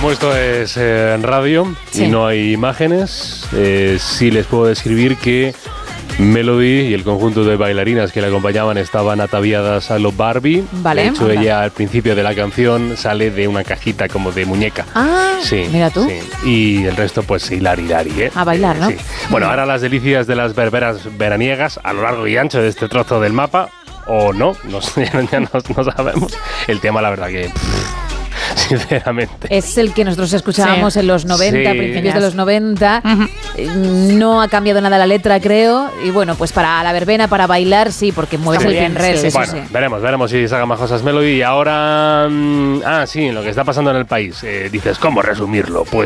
como esto es en radio Sí. y no hay imágenes, sí les puedo describir que Melody y el conjunto de bailarinas que le acompañaban estaban ataviadas a lo Barbie. Vale. De hecho, Anda. ella al principio de la canción sale de una cajita como de muñeca. Ah, Sí, mira tú. sí. Y el resto, pues, hilari, ¿eh? A bailar, ¿no? Sí. Bueno, ahora las delicias de las berberas veraniegas a lo largo y ancho de este trozo del mapa, o no, no sabemos. El tema, la verdad que, sinceramente. Es el que nosotros escuchábamos Sí. en los 90, Sí. principios de los 90. Ujú. No ha cambiado nada la letra, creo. Y bueno, pues para la verbena, para bailar, sí, porque mueves Está el muy bien, pinrel, sí. eso Bueno, sí. veremos si saca más cosas Melody. Y ahora, sí, lo que está pasando en el país. Dices, ¿cómo resumirlo? Pues